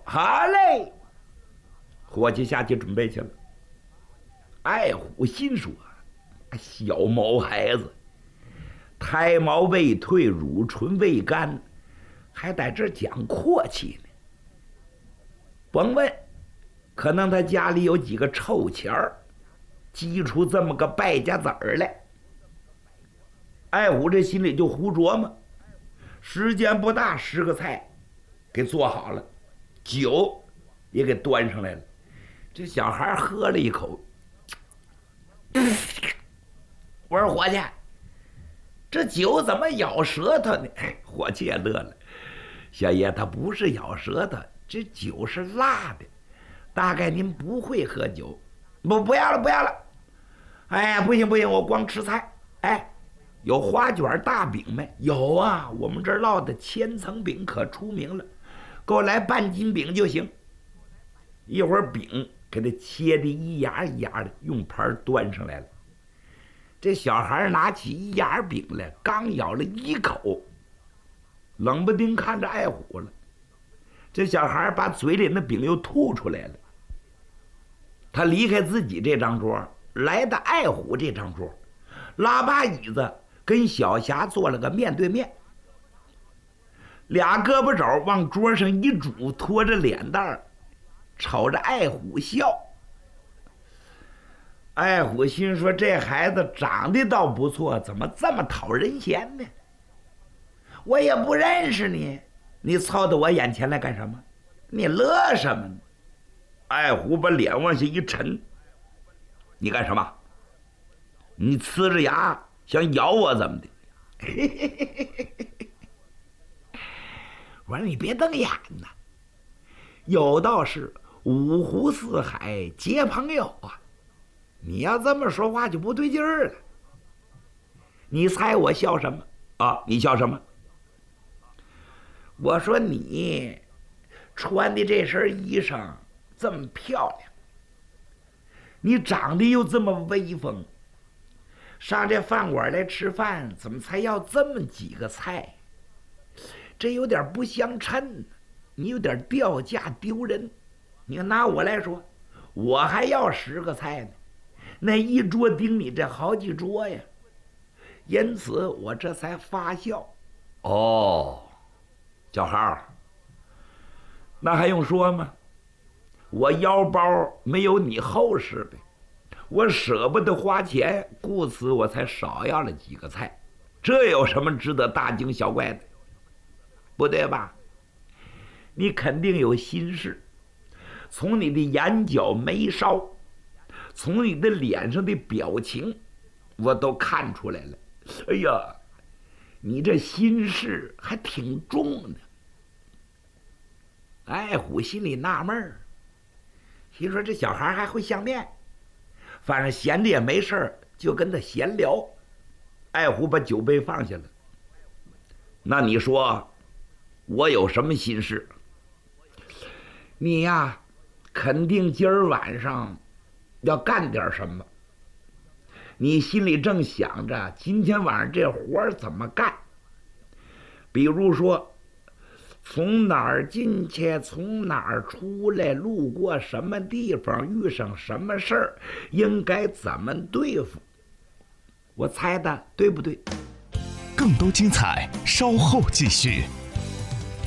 好嘞，伙计下去准备去了。爱虎心说：“小毛孩子，胎毛未退，乳唇未干，还在这讲阔气呢。甭问，可能他家里有几个臭钱儿，积出这么个败家子儿来。”爱虎这心里就胡琢磨，时间不大，10个菜给做好了，酒也给端上来了。这小孩喝了一口，我说伙计，这酒怎么咬舌头呢？伙计也乐了，小爷他不是咬舌头，这酒是辣的，大概您不会喝酒。不要了，不要了。哎呀，不行不行，我光吃菜。哎，有花卷大饼没？有啊，我们这儿烙的千层饼可出名了，给我来半斤饼就行。一会儿饼给它切的一牙一牙的，用盘端上来了。这小孩拿起一牙饼来，刚咬了一口，冷不丁看着爱虎了。这小孩把嘴里那饼又吐出来了。他离开自己这张桌，来到爱虎这张桌，拉把椅子跟小霞做了个面对面，俩胳膊肘往桌上一拄，拖着脸蛋儿，瞅着爱虎笑。爱虎心说：“这孩子长得倒不错，怎么这么讨人嫌呢？我也不认识你，你凑到我眼前来干什么？你乐什么呢？”爱虎把脸往下一沉：“你干什么？你呲着牙想咬我怎么的？”我说：“你别瞪眼呐，有道是五湖四海皆朋友啊。你要这么说话就不对劲儿了。你猜我笑什么啊？你笑什么？”我说：“你穿的这身衣裳这么漂亮，你长得又这么威风，上这饭馆来吃饭怎么才要这么几个菜？这有点不相称，你有点掉价丢人。你看拿我来说，我还要10个菜呢，那一桌顶你这好几桌呀。因此我这才发笑。”哦，小孩，那还用说吗？我腰包没有你厚实呗，我舍不得花钱，故此我才少要了几个菜，这有什么值得大惊小怪的？不对吧？你肯定有心事，从你的眼角眉梢，从你的脸上的表情，我都看出来了。哎呀，你这心事还挺重的。爱虎心里纳闷儿，心说这小孩还会相面，反正闲着也没事儿，就跟他闲聊。爱虎把酒杯放下了。那你说我有什么心事？你呀，肯定今儿晚上要干点什么。你心里正想着今天晚上这活儿怎么干，比如说从哪儿进去，从哪儿出来，路过什么地方，遇上什么事儿，应该怎么对付。我猜的对不对？ 更多精彩稍后继续。